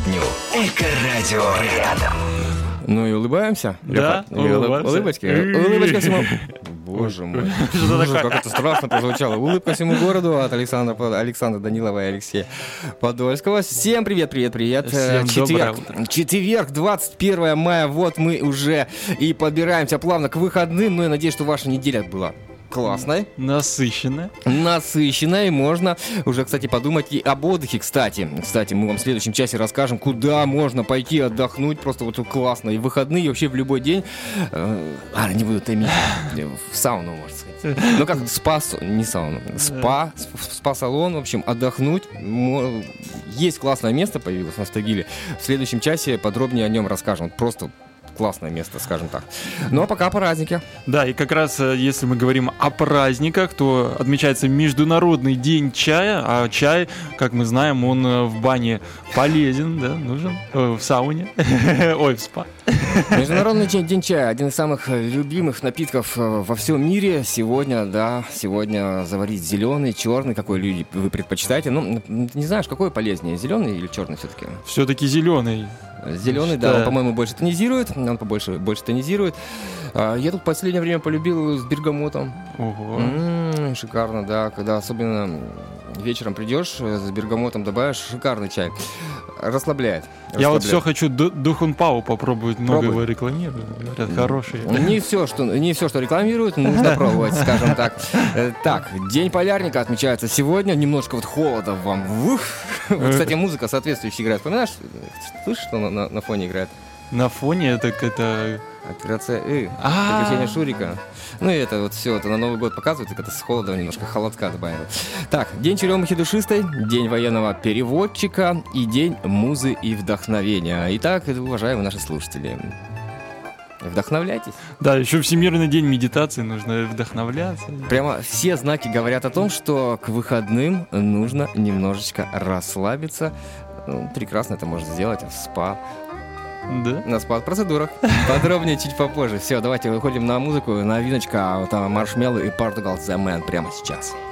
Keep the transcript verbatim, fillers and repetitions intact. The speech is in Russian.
дню. Эко-радио рядом. Ну и улыбаемся. Да, улыбаемся. Улыбочки. Улыбочка всему... Боже мой. Боже, как это страшно прозвучало. Улыбка всему городу от Александра, Александра Данилова и Алексея Подольского. Всем привет, привет, привет. Всем Четверг. Четверг, двадцать первое мая. Вот мы уже и подбираемся плавно к выходным. Ну, я надеюсь, что ваша неделя была классной, насыщенная. Насыщенная, и можно уже, кстати, подумать и об отдыхе, кстати. Кстати, мы вам в следующем часе расскажем, куда можно пойти отдохнуть, просто вот классно. И в выходные, и вообще в любой день. А, не буду томить. В сауну, можно сказать. Ну как, спа, не сауну, спа, спа-салон, в общем, отдохнуть. Есть классное место, появилось на Стагиле. В следующем часе подробнее о нем расскажем. Просто классное место, скажем так. Ну а пока праздники. Да, и как раз если мы говорим о праздниках, то отмечается Международный день чая. А чай, как мы знаем, он в бане полезен, да, нужен, в сауне, ой, в спа. Международный день чая, один из самых любимых напитков во всем мире. Сегодня, да, сегодня заварить зеленый, черный, какой люди вы предпочитаете. Ну, не знаешь, какой полезнее, зеленый или черный все-таки? Все-таки зеленый. Зеленый, да, он, по-моему, больше тонизирует. Он побольше, больше тонизирует. Я тут в последнее время полюбил с бергамотом. Ого. М-м, шикарно, да. Когда особенно вечером придешь, с бергамотом добавишь, шикарный чай. Расслабляет. Я вот все хочу Духунпау попробовать, много Пробуй. его рекламируют, говорят, хорошие. Не все, что, не все, что рекламируют, нужно пробовать, скажем так. Так, День полярника отмечается сегодня. Немножко вот холода вам. Ух. Вот, кстати, музыка соответствующая играет. Вспоминаешь, слышишь, что на, на, на фоне играет? На фоне это это... Операция «И». А-а-а. Приключения Шурика. Ну и это вот все, это на Новый год показывают, это с холодом немножко холодка добавили. Так, День черемухи душистой, День военного переводчика и День музы и вдохновения. Итак, уважаемые наши слушатели, вдохновляйтесь. Да, еще Всемирный день медитации, нужно вдохновляться. Прямо все знаки говорят о том, что к выходным нужно немножечко расслабиться. Ну, прекрасно это можно сделать в спа. Да? На спа-процедурах. Подробнее чуть попозже. Все, давайте выходим на музыку. Новиночка, там Маршмелло и Portugal The Man прямо сейчас.